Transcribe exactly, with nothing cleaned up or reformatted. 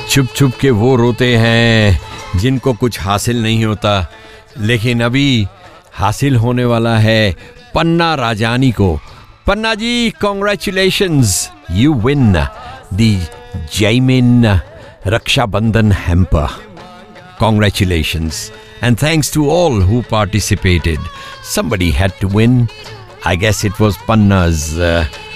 छुप छुप के वो रोते हैं जिनको कुछ हासिल नहीं होता, लेकिन अभी हासिल होने वाला है पन्ना राजानी को। पन्ना जी, congratulations, you win the Jaimin Rakshabandhan hamper. Congratulations, and thanks to all who participated. Somebody had to win. I guess it was Panna's uh,